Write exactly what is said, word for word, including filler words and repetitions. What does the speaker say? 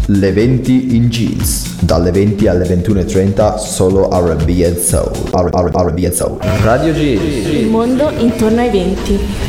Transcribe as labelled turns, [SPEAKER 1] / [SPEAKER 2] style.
[SPEAKER 1] Le venti in jeans, dalle venti alle ventuno e trenta solo R and B and Soul. R and B and Soul. Radio G.
[SPEAKER 2] Il mondo intorno ai venti.